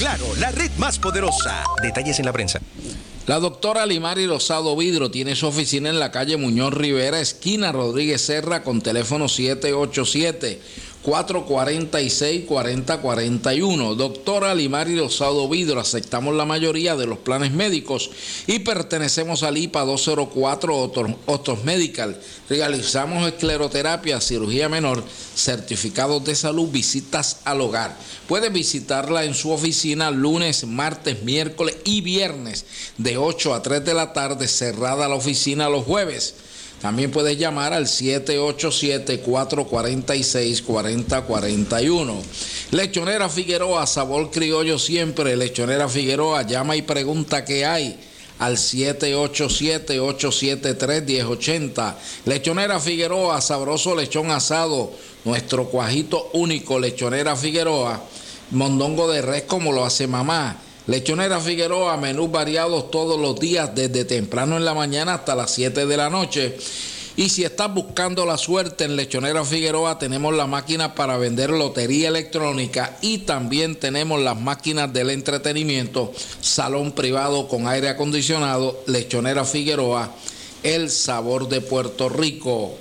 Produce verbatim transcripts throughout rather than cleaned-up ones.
Claro, la red más poderosa. Detalles en la prensa. La doctora Limari Rosado Vidro tiene su oficina en la calle Muñoz Rivera, esquina Rodríguez Serra, con teléfono siete ocho siete, cuatro cuatro seis, cuatro cero cuatro uno. Doctora Limari Rosado Vidro, aceptamos la mayoría de los planes médicos y pertenecemos al I P A doscientos cuatro Otros Medical. Realizamos escleroterapia, cirugía menor, certificados de salud, visitas al hogar. Puedes visitarla en su oficina lunes, martes, miércoles y viernes de ocho a tres de la tarde, cerrada la oficina los jueves. También puedes llamar al siete ocho siete, cuatro cuatro seis, cuatro cero cuatro uno. Lechonera Figueroa, sabor criollo siempre. Lechonera Figueroa, llama y pregunta qué hay al siete ocho siete, ocho siete tres, uno cero ocho cero. Lechonera Figueroa, sabroso lechón asado, nuestro cuajito único. Lechonera Figueroa, mondongo de res como lo hace mamá. Lechonera Figueroa, menús variados todos los días, desde temprano en la mañana hasta las siete de la noche. Y si estás buscando la suerte, en Lechonera Figueroa tenemos la máquina para vender lotería electrónica y también tenemos las máquinas del entretenimiento, salón privado con aire acondicionado. Lechonera Figueroa, el sabor de Puerto Rico.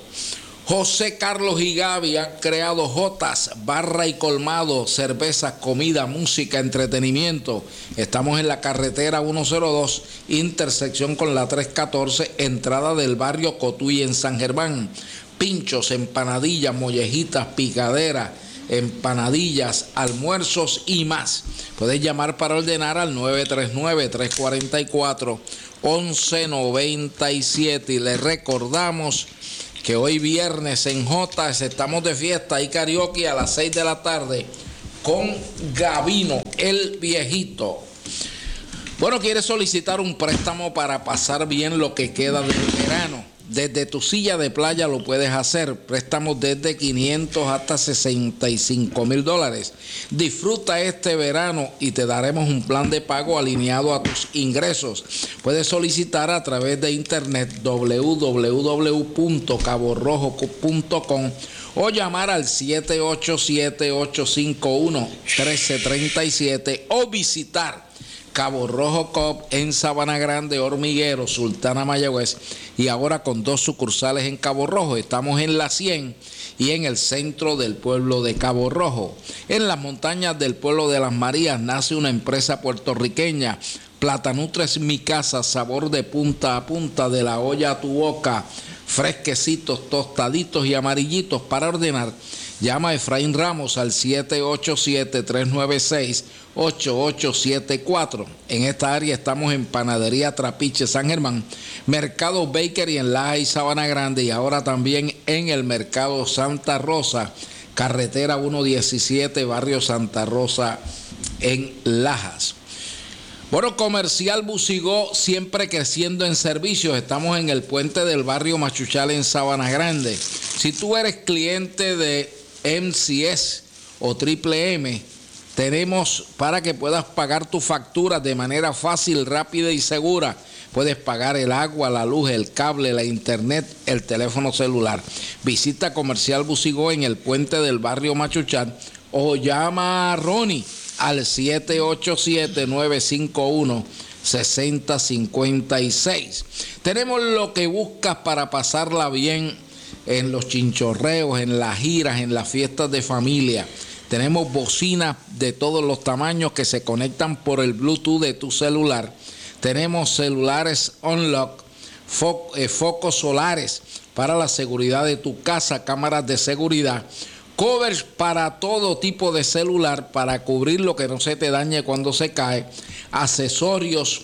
José Carlos y Gaby han creado Jotas, barra y colmado, cervezas, comida, música, entretenimiento. Estamos en la carretera ciento dos, intersección con la trescientos catorce, entrada del barrio Cotuí en San Germán. Pinchos, empanadillas, mollejitas, picaderas, empanadillas, almuerzos y más. Puedes llamar para ordenar al nueve tres nueve, tres cuatro cuatro, once noventa y siete. Y les recordamos que hoy viernes en Jotas estamos de fiesta y karaoke a las seis de la tarde con Gabino, el viejito. Bueno, ¿quieres solicitar un préstamo para pasar bien lo que queda del verano? Desde tu silla de playa lo puedes hacer. Préstamos desde quinientos hasta sesenta y cinco mil dólares. Disfruta este verano y te daremos un plan de pago alineado a tus ingresos. Puedes solicitar a través de internet doble u doble u doble u punto cabo rojo punto com o llamar al siete ocho siete, ocho cinco uno, uno tres tres siete o visitar Cabo Rojo Cop en Sabana Grande, Hormiguero, Sultana, Mayagüez, y ahora con dos sucursales en Cabo Rojo. Estamos en la cien y en el centro del pueblo de Cabo Rojo. En las montañas del pueblo de Las Marías nace una empresa puertorriqueña. Platanutre es mi casa, sabor de punta a punta, de la olla a tu boca, fresquecitos, tostaditos y amarillitos. Para ordenar, llama a Efraín Ramos al siete ocho siete, tres nueve seis, ocho ocho siete cuatro. En esta área estamos en Panadería Trapiche San Germán, Mercado Bakery en Laja y Sabana Grande, y ahora también en el Mercado Santa Rosa, carretera ciento diecisiete, barrio Santa Rosa en Lajas. Bueno, Comercial Busigó, siempre creciendo en servicios. Estamos en el puente del barrio Machuchal en Sabana Grande. Si tú eres cliente de M C S o Triple M, tenemos para que puedas pagar tus facturas de manera fácil, rápida y segura. Puedes pagar el agua, la luz, el cable, la internet, el teléfono celular. Visita Comercial Busigó en el puente del barrio Machuchal o llama a Ronnie al siete ocho siete, nueve cinco uno, seis cero cinco seis. Tenemos lo que buscas para pasarla bien en los chinchorreos, en las giras, en las fiestas de familia. Tenemos bocinas de todos los tamaños que se conectan por el Bluetooth de tu celular. Tenemos celulares Unlock, fo- eh, focos solares para la seguridad de tu casa, cámaras de seguridad, covers para todo tipo de celular para cubrir lo que no se te dañe cuando se cae, accesorios,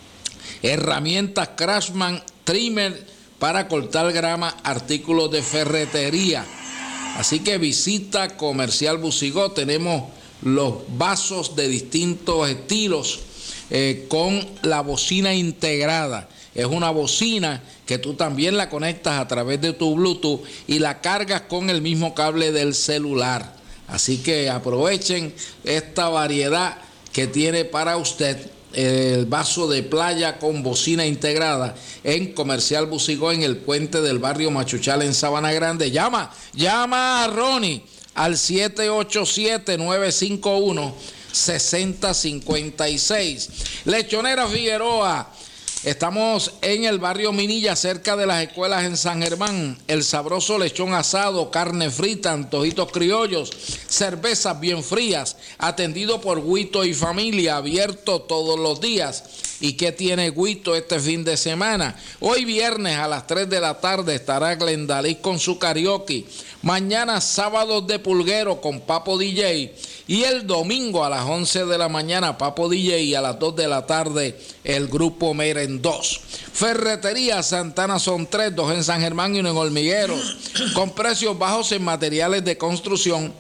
herramientas Craftsman, trimmer para cortar grama, artículos de ferretería. Así que visita Comercial Busigó. Tenemos los vasos de distintos estilos eh, con la bocina integrada. Es una bocina que tú también la conectas a través de tu Bluetooth y la cargas con el mismo cable del celular. Así que aprovechen esta variedad que tiene para usted el vaso de playa con bocina integrada en Comercial Busigó en el puente del barrio Machuchal en Sabana Grande. Llama, llama a Ronnie al siete ocho siete, nueve cinco uno, sesenta cincuenta y seis. Lechonera Figueroa. Estamos en el barrio Minilla, cerca de las escuelas en San Germán. El sabroso lechón asado, carne frita, antojitos criollos, cervezas bien frías, atendido por Guito y familia, abierto todos los días. ¿Y qué tiene Guito este fin de semana? Hoy viernes a las tres de la tarde estará Glendalí con su karaoke. Mañana sábado de pulguero con Papo D J. Y el domingo a las once de la mañana Papo D J y a las dos de la tarde el grupo Merendós. Ferretería Santana son tres, dos en San Germán y uno en Hormigueros, con precios bajos en materiales de construcción,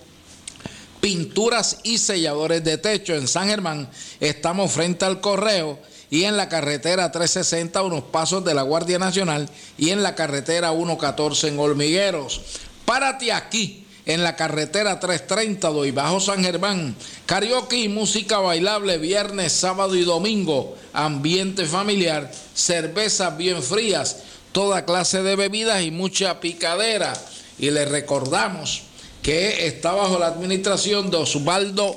pinturas y selladores de techo. En San Germán estamos frente al Correo y en la carretera trescientos sesenta, unos pasos de la Guardia Nacional, y en la carretera ciento catorce en Hormigueros. Párate aquí, en la carretera trescientos treinta, Doy Bajo San Germán. Karaoke y música bailable viernes, sábado y domingo. Ambiente familiar, cervezas bien frías, toda clase de bebidas y mucha picadera. Y les recordamos que está bajo la administración de Osvaldo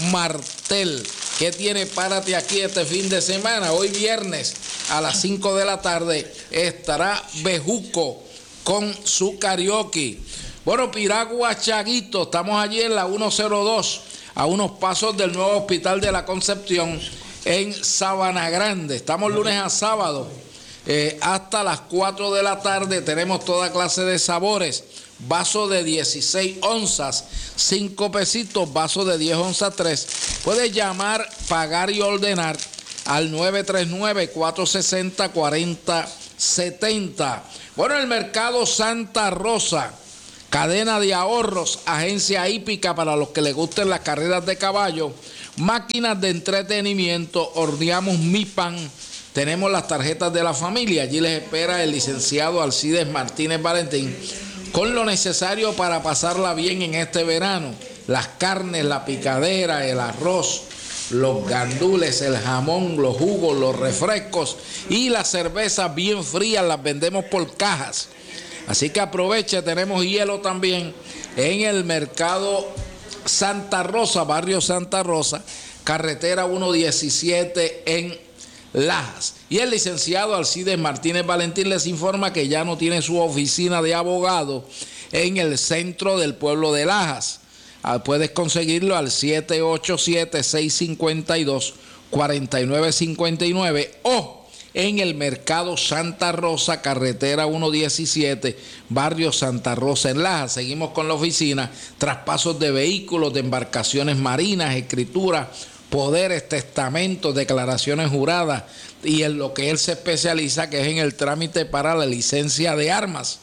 Martel, que tiene Párate Aquí este fin de semana. Hoy viernes a las cinco de la tarde estará Bejuco con su karaoke. Bueno, Piragua Chaguito, estamos allí en la ciento dos, a unos pasos del nuevo Hospital de la Concepción en Sabana Grande. Estamos lunes a sábado eh, hasta las cuatro de la tarde. Tenemos toda clase de sabores. Vaso de dieciséis onzas, cinco pesitos. Vaso de diez onzas, tres. Puedes llamar, pagar y ordenar al nueve tres nueve, cuatro seis cero, cuatro cero siete cero. Bueno, el Mercado Santa Rosa, cadena de ahorros, agencia hípica para los que les gusten las carreras de caballo, máquinas de entretenimiento, horneamos mi pan, tenemos las tarjetas de la familia. Allí les espera el licenciado Alcides Martínez Valentín con lo necesario para pasarla bien en este verano. Las carnes, la picadera, el arroz, los gandules, el jamón, los jugos, los refrescos y las cervezas bien frías las vendemos por cajas. Así que aproveche, tenemos hielo también en el Mercado Santa Rosa, barrio Santa Rosa, carretera ciento diecisiete en Lajas. Y el licenciado Alcides Martínez Valentín les informa que ya no tiene su oficina de abogado en el centro del pueblo de Lajas. Ah, puedes conseguirlo al siete ocho siete, seis cinco dos, cuatro nueve cinco nueve o en el Mercado Santa Rosa, carretera ciento diecisiete, barrio Santa Rosa en Lajas. Seguimos con la oficina, traspasos de vehículos, de embarcaciones marinas, escrituras, poderes, testamentos, declaraciones juradas y en lo que él se especializa, que es en el trámite para la licencia de armas.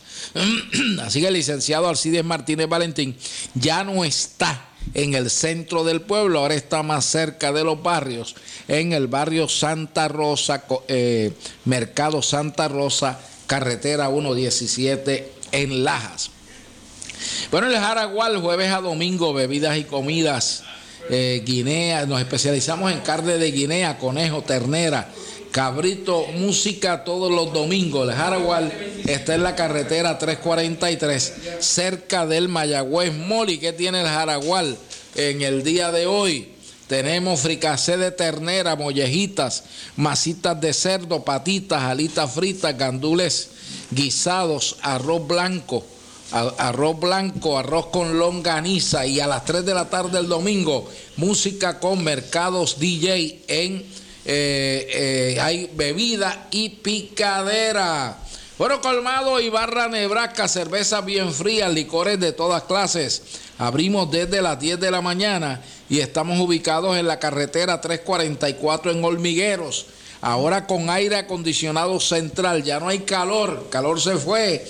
Así que el licenciado Alcides Martínez Valentín ya no está en el centro del pueblo, ahora está más cerca de los barrios, en el barrio Santa Rosa, eh, Mercado Santa Rosa, carretera ciento diecisiete en Lajas. Bueno, el Jaragual, jueves a domingo, bebidas y comidas, eh, guinea, nos especializamos en carne de guinea, conejo, ternera, cabrito, música todos los domingos. El Jaragual está en la carretera trescientos cuarenta y tres, cerca del Mayagüez Mall. ¿Y qué tiene el Jaragual en el día de hoy? Tenemos fricasé de ternera, mollejitas, masitas de cerdo, patitas, alitas fritas, gandules guisados, arroz blanco, arroz blanco, arroz con longaniza. Y a las tres de la tarde el domingo, música con Mercados D J en Eh, eh, hay bebida y picadera. Bueno, Colmado y Barra Nebraska, cervezas bien frías, licores de todas clases. Abrimos desde las diez de la mañana y estamos ubicados en la carretera trescientos cuarenta y cuatro en Hormigueros. Ahora con aire acondicionado central, ya no hay calor, calor se fue.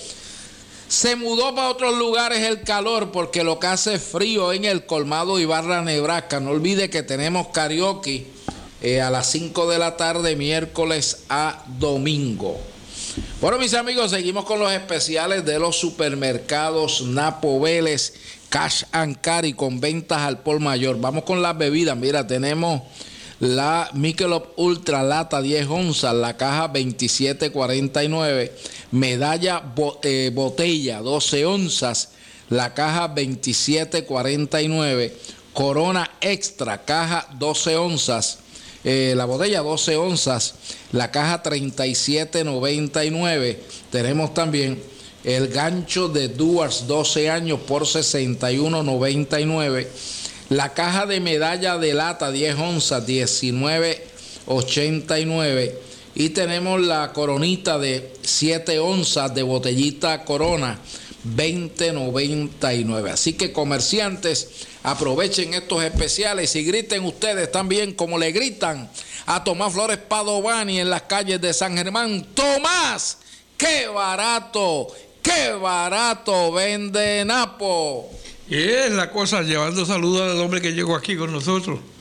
Se mudó para otros lugares el calor porque lo que hace es frío en el Colmado y Barra Nebraska. No olvide que tenemos karaoke Eh, a las cinco de la tarde, miércoles a domingo. Bueno, mis amigos, seguimos con los especiales de los supermercados Napo Vélez, Cash and Carry, con ventas al por mayor. Vamos con las bebidas. Mira, tenemos la Michelob Ultra Lata diez onzas, la caja veintisiete cuarenta y nueve, Medalla bo, eh, Botella doce onzas, la caja veintisiete cuarenta y nueve, Corona Extra, caja doce onzas. Eh, la botella doce onzas, la caja treinta y siete noventa y nueve. Tenemos también el gancho de Duars doce años por sesenta y uno noventa y nueve. La caja de medalla de lata diez onzas, diecinueve ochenta y nueve. Y tenemos la coronita de siete onzas de botellita Corona, veinte noventa y nueve. Así que, comerciantes, aprovechen estos especiales y griten ustedes también como le gritan a Tomás Flores Padovani en las calles de San Germán: ¡Tomás, qué barato, qué barato vende Napo! Y es la cosa, llevando saludos al hombre que llegó aquí con nosotros.